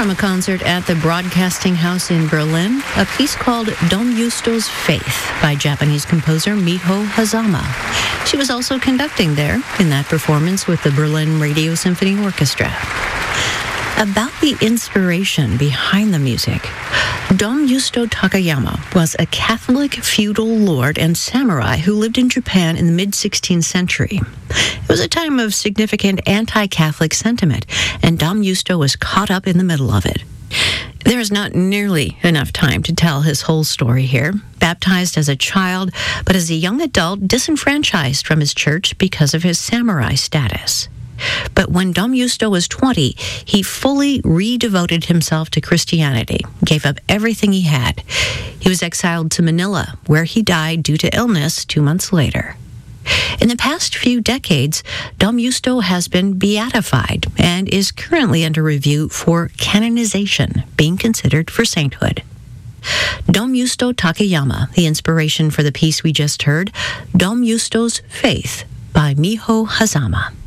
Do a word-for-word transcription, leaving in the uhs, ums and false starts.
from a concert at the Broadcasting House in Berlin, a piece called Dom Justo's Faith by Japanese composer Miho Hazama. She was also conducting there in that performance with the Berlin Radio Symphony Orchestra. About the inspiration behind the music, Dom Justo Takayama was a Catholic feudal lord and samurai who lived in Japan in the mid-sixteenth century. It was a time of significant anti-Catholic sentiment, and Dom Justo was caught up in the middle of it. There is not nearly enough time to tell his whole story here. Baptized as a child, but as a young adult, disenfranchised from his church because of his samurai status. But when Dom Justo was twenty, he fully re-devoted himself to Christianity, gave up everything he had. He was exiled to Manila, where he died due to illness two months later. In the past few decades, Dom Justo has been beatified and is currently under review for canonization, being considered for sainthood. Dom Justo Takayama, the inspiration for the piece we just heard, Dom Justo's Faith by Miho Hazama.